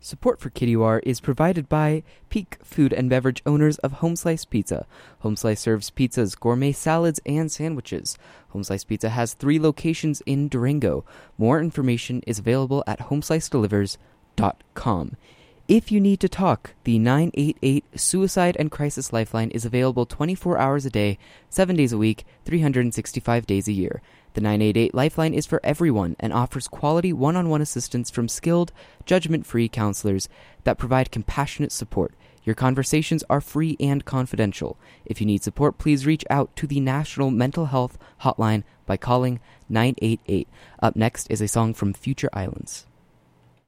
Support for KittyWar is provided by Peak Food and Beverage, owners of Homeslice Pizza. Homeslice serves pizzas, gourmet salads, and sandwiches. Homeslice Pizza has 3 locations in Durango. More information is available at homeslicedelivers.com. If you need to talk, the 988 Suicide and Crisis Lifeline is available 24 hours a day, 7 days a week, 365 days a year. The 988 Lifeline is for everyone and offers quality one-on-one assistance from skilled, judgment-free counselors that provide compassionate support. Your conversations are free and confidential. If you need support, please reach out to the National Mental Health Hotline by calling 988. Up next is a song from Future Islands.